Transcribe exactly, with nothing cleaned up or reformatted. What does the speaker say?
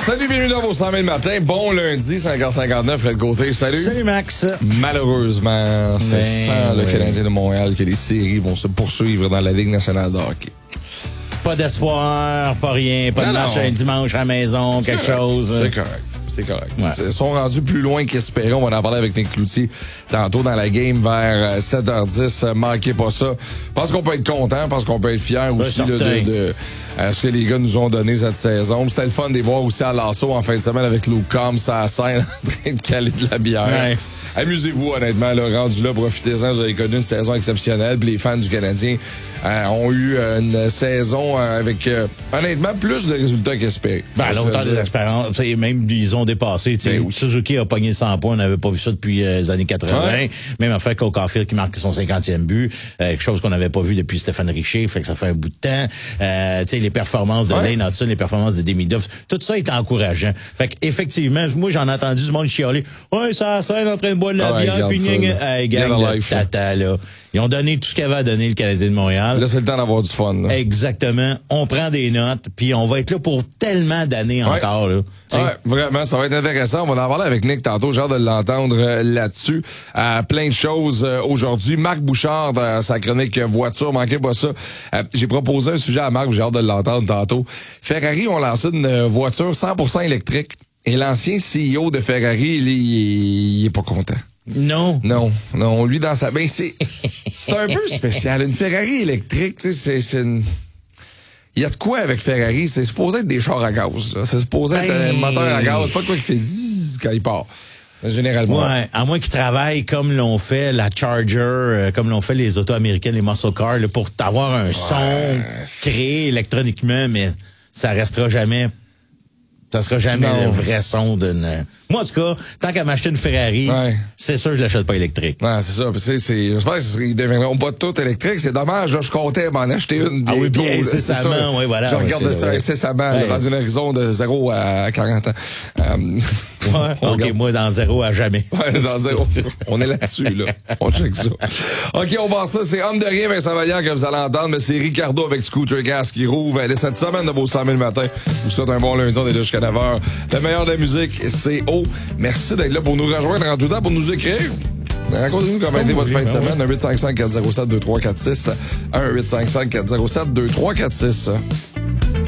Salut, bienvenue dans vos cent mille matin. Bon lundi, cinq heures cinquante-neuf, Fred Gauthier, salut. Salut, Max. Malheureusement, c'est Mais, sans le oui. Canadien de Montréal que les séries vont se poursuivre dans la Ligue nationale de hockey. Pas d'espoir, pas rien, pas Non, de match non. un dimanche à la maison, quelque chose. C'est correct. C'est correct. Ouais. Ils sont rendus plus loin qu'espérés. On va en parler avec Nick Cloutier tantôt dans la game vers sept heures dix. Manquez pas ça. Je pense qu'on peut être content. Je pense qu'on peut être fier aussi là, de, certain. de euh, ce que les gars nous ont donné cette saison. C'était le fun de les voir aussi à l'assaut en fin de semaine avec Luke Combs à la scène en train de caler de la bière. Ouais. Amusez-vous, honnêtement, là, rendu là, profitez-en, vous avez connu une saison exceptionnelle. Puis les fans du Canadien euh, ont eu euh, une saison euh, avec, euh, honnêtement, plus de résultats qu'espérés. Ben, Je longtemps veux des dire. expériences. T'sais, même, ils ont dépassé. t'sais, Ben oui. Suzuki a pogné cent points. On n'avait pas vu ça depuis euh, les années quatre-vingts. Ouais. Même affaire qu'au Caulfield qui marque son cinquantième but. Euh, quelque chose qu'on n'avait pas vu depuis Stéphane Richer. Fait que ça fait un bout de temps. Euh, t'sais, les performances de Ouais. Lane Hudson, les performances de Demidov. Tout ça est encourageant. Fait qu'effectivement, moi, j'en ai entendu du monde chialer. Ouais, ça scène en train de boire de la Ah ouais, bière. regarde Puis ça, gna, gna. là. Hey, Get gang a de life, là. tata, là. Ils ont donné tout ce qu'il y avait à donner, le Canadien de Montréal. Là, c'est le temps d'avoir du fun. Là. Exactement. On prend des notes, puis on va être là pour tellement d'années Ouais. encore. Là. Tu sais. Ouais, vraiment, ça va être intéressant. On va en parler avec Nick tantôt. J'ai hâte de l'entendre euh, là-dessus. Euh, plein de choses euh, aujourd'hui. Marc Bouchard, dans sa chronique euh, voiture, manquez pas ça. Euh, j'ai proposé un sujet à Marc, j'ai hâte de l'entendre tantôt. Ferrari ont lancé une euh, voiture cent pour cent électrique. Et l'ancien C E O de Ferrari, il est, il est pas content. Non. Non, non, lui dans sa... Ben, c'est c'est un peu spécial. Une Ferrari électrique, tu sais, c'est, c'est une... Il y a de quoi avec Ferrari? C'est supposé être des chars à gaz, là. C'est supposé être un Ben- moteur à gaz. C'est pas de quoi qui fait zzzz quand il part. Généralement. Ouais, à moins qu'ils travaillent comme l'ont fait la Charger, euh, comme l'ont fait les autos américaines, les muscle cars, là, pour avoir un son créé électroniquement, mais ça restera jamais... Ça sera jamais Non. le vrai son d'une... Moi, en tout cas, tant qu'à m'acheter une Ferrari, Ouais. c'est sûr que je l'achète pas électrique. Ouais, c'est ça. Puis, tu sais, c'est, j'espère qu'ils deviendront pas tous électriques. C'est dommage, là. Je comptais m'en acheter une. Ah oui, bientôt, puis là. incessamment, C'est ça. ouais, voilà, Je ouais, regarde c'est ça vrai. incessamment, Ouais. là, dans une horizon de zéro à quarante ans. Euh, Ouais, on OK, regarde. moi, dans zéro à jamais. Ouais, dans zéro. On est là-dessus, là. On check ça. OK, on va ça. C'est Homme de rien, Vincent Valliant, que vous allez entendre, mais c'est Ricardo avec Scooter Gas qui rouvre euh, cette semaine de vos cent mille matin. Je vous souhaite un bon lundi, on est là jusqu'à neuf heures. Le meilleur de la musique, c'est O. Merci d'être là pour nous rejoindre en tout temps, pour nous écrire. Racontez-nous comment a été votre fin de semaine. un huit cinq cinq quatre zéro sept deux trois quatre six. un huit cinq cinq quatre zéro sept deux trois quatre six.